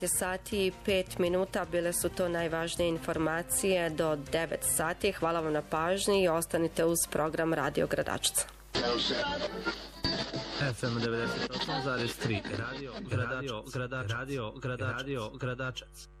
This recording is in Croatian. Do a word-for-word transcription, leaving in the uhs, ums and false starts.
sati i pet minuta, bile su to najvažnije informacije do devet sati. Hvala vam na pažnji i ostanite uz program Radio Gradačca. F M devedeset osam zarez tri Radio Gradačac. Radio Gradačac. Radio Gradačac.